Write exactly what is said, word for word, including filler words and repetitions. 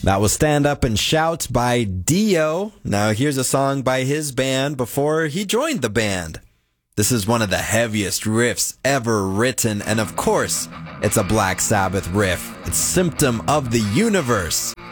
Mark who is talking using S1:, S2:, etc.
S1: That was Stand Up and Shout by Dio. Now here's a song by his band before he joined the band. This is one of the heaviest riffs ever written, and of course, it's a Black Sabbath riff. It's Symptom of the Universe.